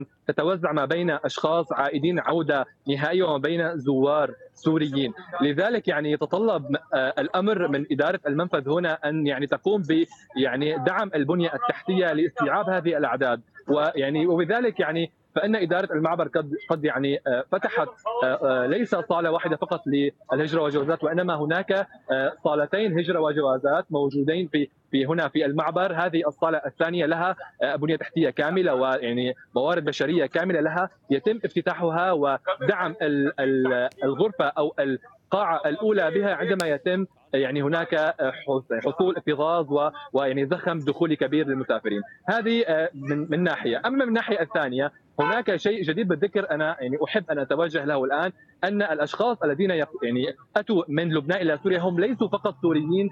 تتوزع ما بين أشخاص عائدين عودة نهائية وما بين زوار سوريين. لذلك يعني يتطلب الأمر من إدارة المنفذ هنا أن يعني تقوم ب يعني دعم البنية التحتية لاستيعاب هذه الأعداد. ويعني وبذلك يعني فإن إدارة المعبر قد يعني فتحت ليس صالة واحدة فقط للهجرة والجوازات، وإنما هناك صالتين هجرة وجوازات موجودين في هنا في المعبر. هذه الصالة الثانية لها بنية تحتية كاملة ويعني موارد بشرية كاملة لها، يتم افتتاحها ودعم الغرفة أو القاعة الأولى بها عندما يتم يعني هناك حصول اكتظاظ ويعني زخم دخولي كبير للمسافرين. هذه من ناحية. أما من الناحية الثانية هناك شيء جديد بالذكر أنا يعني أحب أن أتوجه له الآن، أن الأشخاص الذين يعني أتوا من لبنان إلى سوريا هم ليسوا فقط سوريين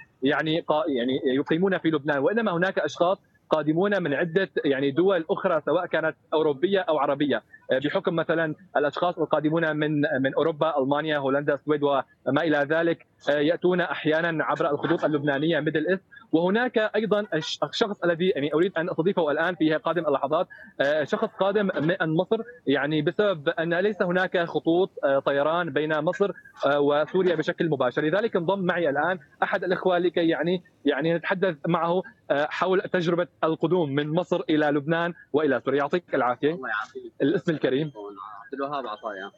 يعني يقيمون في لبنان، وإنما هناك أشخاص قادمون من عدة يعني دول أخرى سواء كانت أوروبية أو عربية، بحكم مثلا الأشخاص القادمون من أوروبا، ألمانيا، هولندا، السويد وما إلى ذلك، يأتون أحيانا عبر الخطوط اللبنانية ميدل إيست. وهناك أيضا الشخص الذي يعني أريد أن أستضيفه الآن في قادم اللحظات، شخص قادم من مصر، يعني بسبب أن ليس هناك خطوط طيران بين مصر وسوريا بشكل مباشر. لذلك انضم معي الآن أحد الإخوة لكي يعني نتحدث معه حول تجربة القدوم من مصر إلى لبنان وإلى سوريا. يعطيك العافية. الله يعافيك. الاسم الكريم؟ عبد الوهاب عطايا.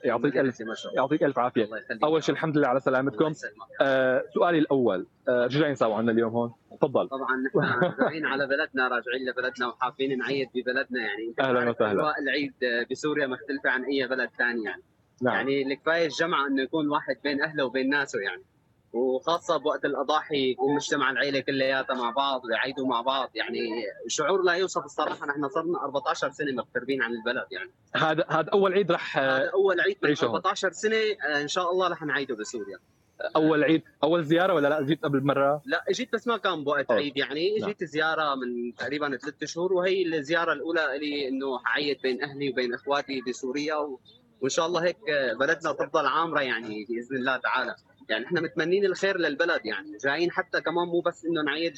يعطيك ألف عافية. أول شيء الحمد لله على سلامتكم. سؤالي الأول، رجعين سوا عنا اليوم هون، تفضل. طبعا نحن راجعين على بلدنا، راجعين لبلدنا وحابين نعيد ببلدنا. يعني أهلا وسهلا. أجواء العيد بسوريا مختلفة عن أي بلد ثاني يعني. نعم. يعني الكفاية الجمعة إنه يكون واحد بين أهله وبين ناسه يعني، وخاصة بوقت الأضاحي يكون مجتمع العيلة كلياتها مع بعض ويعيدوا مع بعض. يعني شعور لا يوصف الصراحة. نحن صرنا 14 سنة مغتربين عن البلد يعني. هذا أول عيد رح هذا أول عيد من تعيشه 14 سنة إن شاء الله رح نعيده بسوريا. أول عيد، أول زيارة ولا لا جيت قبل مرة؟ لا اجيت بس ما كان بوقت عيد يعني. اجيت زيارة من تقريبا 3 شهور، وهي الزيارة الأولى لي إنه حعيد بين أهلي وبين إخواتي بسوريا وإن شاء الله هيك بلدنا تفضل عامرة يعني بإذن الله تعالى. يعني احنا متمنين الخير للبلد، يعني جايين حتى كمان مو بس انه نعيد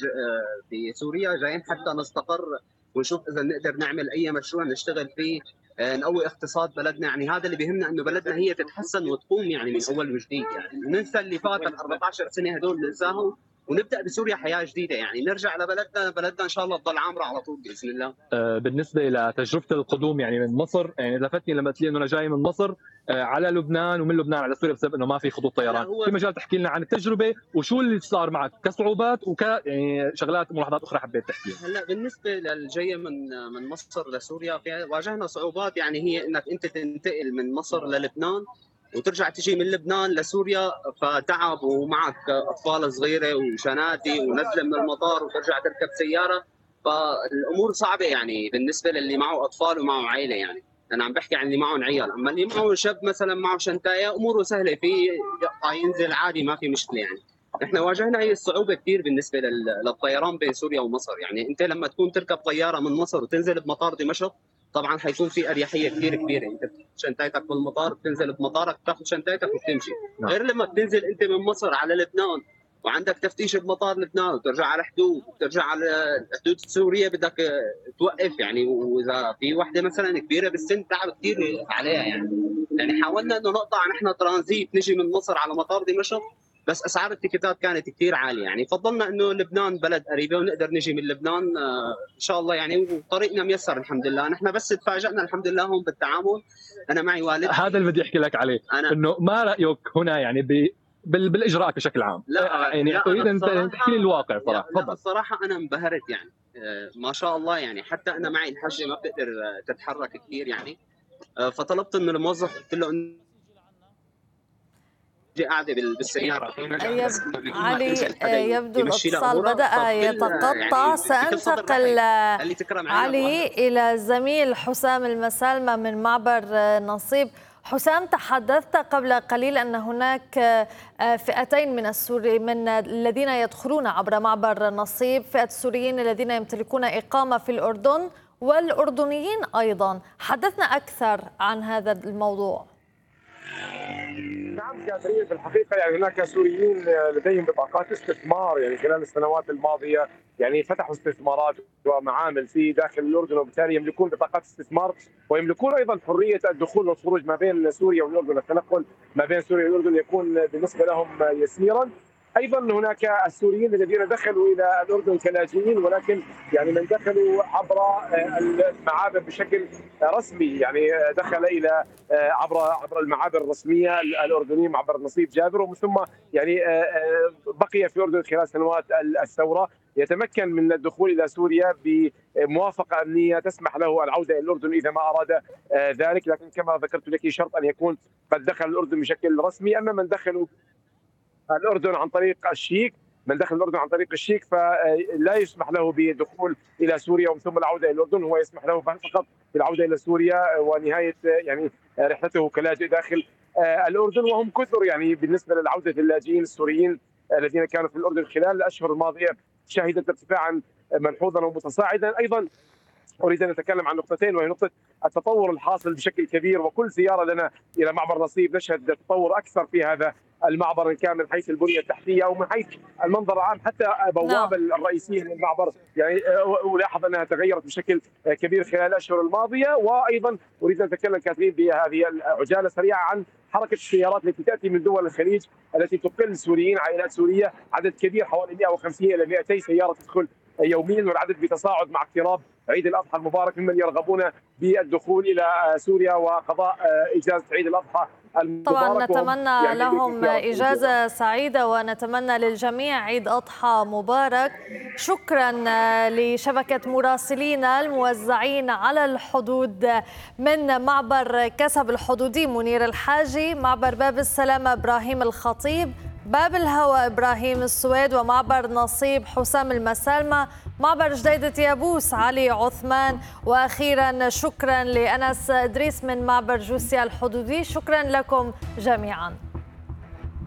في سوريا، جايين حتى نستقر ونشوف اذا نقدر نعمل اي مشروع نشتغل فيه، نقوي اقتصاد بلدنا. يعني هذا اللي بيهمنا، انه بلدنا هي تتحسن وتقوم يعني من اول وجديد. يعني ننسى اللي فات ال 14 سنه هدول ننساهم ونبدا بسوريا حياه جديده. يعني نرجع لبلدنا، بلدنا ان شاء الله تضل عامره على طول باذن الله. بالنسبه الى تجربه القدوم يعني من مصر، يعني لفتني لما قلت لي انه انا جاي من مصر على لبنان ومن لبنان على سوريا بسبب انه ما في خطوط طيران. في مجال تحكي لنا عن التجربه وشو اللي صار معك كصعوبات يعني شغلات ملاحظات اخرى حبيت تحكيها؟ هلا بالنسبه للجايه من مصر لسوريا واجهنا صعوبات. يعني هي انك انت تنتقل من مصر للبنان وترجع تجي من لبنان لسوريا، فتعب ومعك اطفال صغيره وشناتي ونزله من المطار وترجع تركب سياره، فالامور صعبه يعني بالنسبه للي معه اطفال ومعه عائله. يعني انا عم بحكي عن اللي معهم عيال. اما اللي معه شاب مثلا معه شنتايه اموره سهله، في ينزل عادي ما في مشكله. يعني احنا واجهنا هي الصعوبه كثير بالنسبه للطيران بين سوريا ومصر. يعني انت لما تكون تركب طياره من مصر وتنزل بمطار دمشق، طبعا حيكون في اريحيه كثير كبيره. انت بتاخذ شنطتك بالمطار، بتنزل بمطارك بتاخذ شنطتك وبتمشي. غير لما بتنزل انت من مصر على لبنان وعندك تفتيش بمطار لبنان، وترجع على حدود، وترجع على حدود سوريا بدك توقف. يعني واذا في وحده مثلا كبيره بالسن تعب كثير عليها. يعني حاولنا انه نقطع نحن ترانزيت نجي من مصر على مطار دمشق، بس اسعار التيكيتات كانت كثير عاليه. يعني فضلنا انه لبنان بلد قريبه ونقدر نجي من لبنان ان شاء الله. يعني وطريقنا ميسر الحمد لله. نحن بس تفاجئنا الحمد لله هون بالتعامل. انا معي والد، هذا اللي بدي احكي لك عليه، انه ما رايك هنا يعني بالاجراءات بشكل عام؟ لا يعني اريد ان تحكي لي الواقع صراحه. لا الصراحه انا انبهرت يعني. ما شاء الله. يعني حتى انا معي الحجه ما بتقدر تتحرك كثير يعني. فطلبت من الموظف، قلت له قاعده بالسياره. علي يبدو الاتصال بدأ يتقطع. يعني سأنتقل علي إلى الزميل حسام المسالمة من معبر نصيب. حسام، تحدثت قبل قليل أن هناك فئتين من الذين يدخلون عبر معبر نصيب، فئة السوريين الذين يمتلكون إقامة في الأردن والأردنيين أيضا. حدثنا أكثر عن هذا الموضوع. نعم كادرين في الحقيقه، يعني هناك سوريين لديهم بطاقات استثمار، يعني خلال السنوات الماضيه يعني فتحوا استثمارات ومعامل في داخل الاردن، وبالتالي يملكون بطاقات استثمار ويملكون ايضا حريه الدخول والخروج ما بين سوريا والاردن. التنقل ما بين سوريا والاردن يكون بالنسبه لهم يسيرا. ايضا هناك السوريين الذين دخلوا الى الاردن كلاجئين، ولكن يعني من دخلوا عبر المعابر بشكل رسمي، يعني دخل الى عبر المعابر الرسميه الاردنيه، معبر نصيب جابر، ومن ثم يعني بقي في الاردن خلال سنوات الثوره، يتمكن من الدخول الى سوريا بموافقه امنيه تسمح له العوده الى الاردن اذا ما اراد ذلك، لكن كما ذكرت لك شرط ان يكون قد دخل الاردن بشكل رسمي. اما من دخلوا الاردن عن طريق الشيك، من دخل الاردن عن طريق الشيك فلا يسمح له بالدخول الى سوريا ومن ثم العوده الى الاردن، هو يسمح له فقط بالعوده الى سوريا ونهايه يعني رحلته كلاجئ داخل الاردن. وهم كثر يعني بالنسبه للعوده اللاجئين السوريين الذين كانوا في الاردن خلال الاشهر الماضيه شهدت ارتفاعا ملحوظا ومتصاعدا. ايضا اريد ان اتكلم عن نقطتين، وهي نقطه التطور الحاصل بشكل كبير، وكل زياره لنا الى معبر نصيب نشهد تطور اكثر في هذا المعبر، ان كان من حيث البنيه التحتيه او من حيث المنظر العام. حتى البوابه الرئيسيه للمعبر يعني الاحظ انها تغيرت بشكل كبير خلال الاشهر الماضيه. وايضا اريد ان اتكلم كثير بهذه العجاله سريعه عن حركه السيارات التي تاتي من دول الخليج التي تقل سوريين، عائلات سوريه، عدد كبير حوالي 150 الى 200 سياره تدخل يوميا، والعدد بتصاعد مع اقتراب عيد الاضحى المبارك، ممن يرغبون بالدخول الى سوريا وقضاء اجازه عيد الاضحى المبارك. طبعا نتمنى يعني لهم اجازه سعيده، ونتمنى للجميع عيد اضحى مبارك. شكرا لشبكه مراسلينا الموزعين على الحدود من معبر كسب الحدودي منير الحاجي، معبر باب السلامه ابراهيم الخطيب، باب الهوى إبراهيم السويد، ومعبر نصيب حسام المسالمة، معبر جديدة يابوس علي عثمان، وأخيرا شكرا لأنس إدريس من معبر جوسيا الحدودي. شكرا لكم جميعا.